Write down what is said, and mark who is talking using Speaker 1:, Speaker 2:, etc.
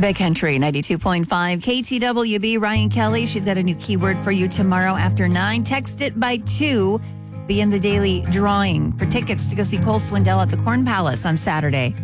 Speaker 1: Big Country 92.5 KTWB. Ryan Kelly, she's got a new keyword for you tomorrow after 9. Text it by 2. Be in the daily drawing for tickets to go see Cole Swindell at the Corn Palace on Saturday.